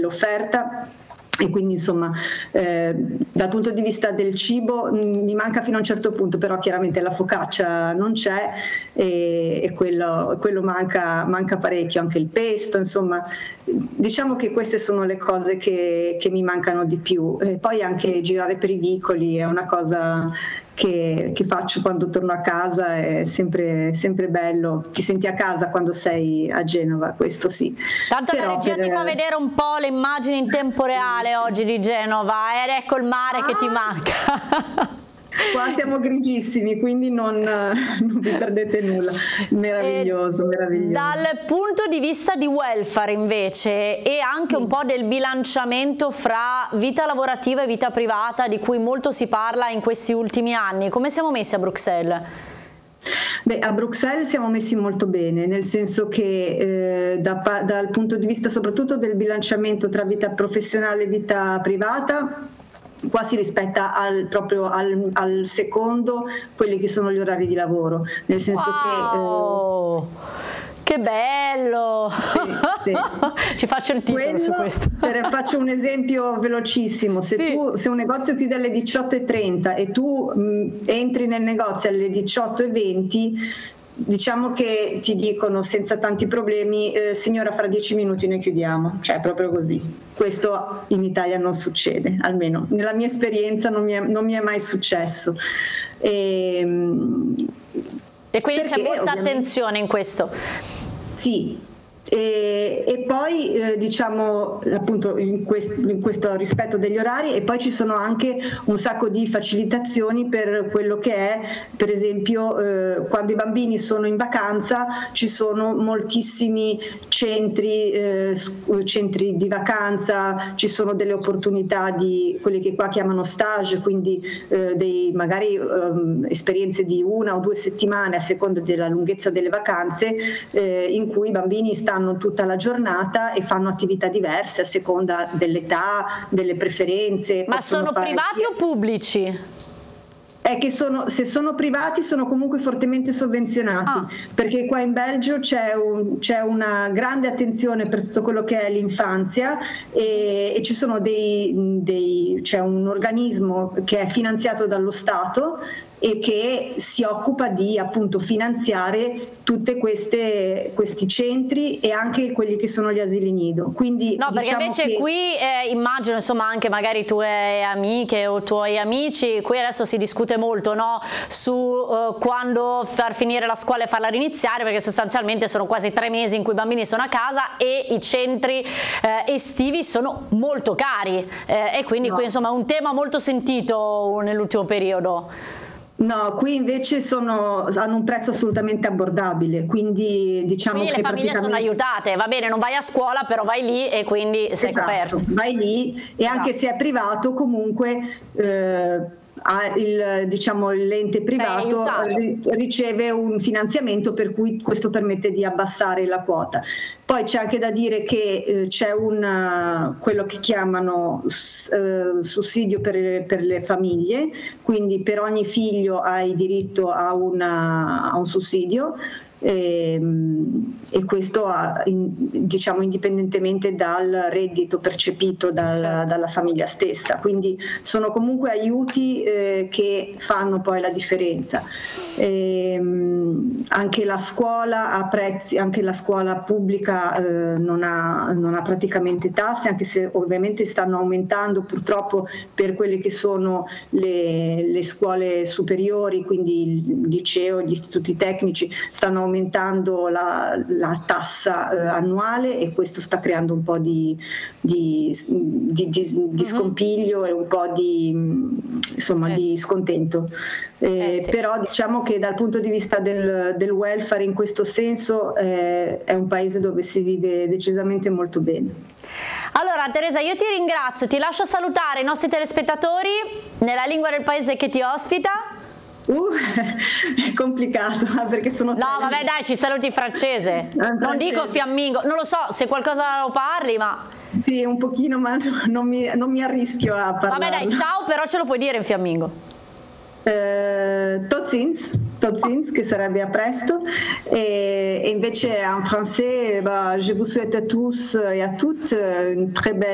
dell'offerta. E quindi insomma dal punto di vista del cibo mi manca fino a un certo punto, però chiaramente la focaccia non c'è e quello manca parecchio, anche il pesto, insomma diciamo che queste sono le cose che mi mancano di più. E poi anche girare per i vicoli è una cosa che faccio quando torno a casa, è sempre bello, ti senti a casa quando sei a Genova, questo sì. Tanto la regia ti fa vedere un po' le immagini in tempo reale oggi di Genova ed ecco il mare che ti manca. Qua siamo grigissimi, quindi non vi perdete nulla. Meraviglioso. Dal punto di vista di welfare invece e anche un po' del bilanciamento fra vita lavorativa e vita privata di cui molto si parla in questi ultimi anni, come siamo messi a Bruxelles? Beh, a Bruxelles siamo messi molto bene, nel senso che dal punto di vista soprattutto del bilanciamento tra vita professionale e vita privata, qua si rispetta proprio al secondo quelli che sono gli orari di lavoro, nel senso che bello! Sì. Ci faccio il titolo su questo. Faccio un esempio velocissimo: se un negozio chiude alle 18:30 e tu entri nel negozio alle 18:20, diciamo che ti dicono senza tanti problemi signora, fra 10 minuti noi chiudiamo, cioè proprio così. Questo in Italia non succede, almeno nella mia esperienza non mi è mai successo. E quindi c'è molta attenzione in questo. Sì. E poi diciamo appunto in questo rispetto degli orari, e poi ci sono anche un sacco di facilitazioni per quello che è, per esempio quando i bambini sono in vacanza ci sono moltissimi centri di vacanza, ci sono delle opportunità di quelli che qua chiamano stage, quindi magari esperienze di 1 o 2 settimane a seconda della lunghezza delle vacanze, in cui i bambini stanno tutta la giornata e fanno attività diverse a seconda dell'età, delle preferenze. Ma sono privati o pubblici? È che se sono privati sono comunque fortemente sovvenzionati, perché qua in Belgio c'è una grande attenzione per tutto quello che è l'infanzia e ci sono c'è un organismo che è finanziato dallo Stato e che si occupa di appunto finanziare tutte questi centri e anche quelli che sono gli asili nido. Quindi, no, perché invece qui immagino insomma anche magari tue amiche o tuoi amici, qui adesso si discute molto, no, su quando far finire la scuola e farla riniziare, perché sostanzialmente sono quasi 3 mesi in cui i bambini sono a casa e i centri estivi sono molto cari e quindi qui insomma è un tema molto sentito nell'ultimo periodo. No, qui invece hanno un prezzo assolutamente abbordabile, quindi diciamo quindi che le famiglie sono aiutate, va bene, non vai a scuola però vai lì e quindi sei coperto. Vai lì e anche se è privato comunque l'ente privato riceve un finanziamento, per cui questo permette di abbassare la quota. Poi c'è anche da dire che c'è quello che chiamano sussidio per le famiglie, quindi per ogni figlio hai diritto a un sussidio. E questo diciamo indipendentemente dal reddito percepito dalla famiglia stessa, quindi sono comunque aiuti che fanno poi la differenza. Anche la scuola ha prezzi, anche la scuola pubblica non ha praticamente tasse, anche se ovviamente stanno aumentando purtroppo per quelle che sono le scuole superiori, quindi il liceo, gli istituti tecnici stanno aumentando la tassa annuale, e questo sta creando un po' di scompiglio e un po' di scontento. Sì. Però diciamo che dal punto di vista del welfare in questo senso è un paese dove si vive decisamente molto bene. Allora Teresa, io ti ringrazio, ti lascio salutare i nostri telespettatori nella lingua del paese che ti ospita. È complicato perché sono no vabbè dai, ci saluti in francese, non dico fiammingo, non lo so se qualcosa lo parli, ma sì, un pochino, ma non mi arrischio a parlare. Vabbè dai, ciao, però ce lo puoi dire in fiammingo. Totzins, che sarebbe a presto, e invece en français je vous souhaite à tous et à toutes une très belle